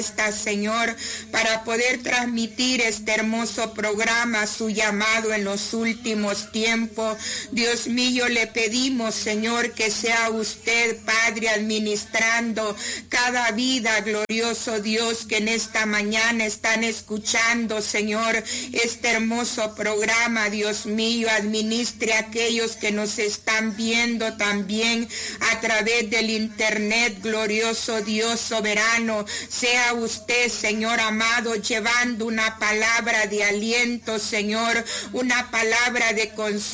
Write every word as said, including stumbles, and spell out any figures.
Señor, para poder transmitir este hermoso programa, su llamado en los últimos tiempos. Dios mío, le pedimos, Señor, que sea usted, Padre, administrando cada vida, glorioso Dios, que en esta mañana están escuchando, Señor, este hermoso programa. Dios mío, administre a aquellos que nos están viendo también a través del internet, glorioso Dios soberano. Sea usted, Señor amado, llevando una palabra de aliento, Señor, una palabra de consuelo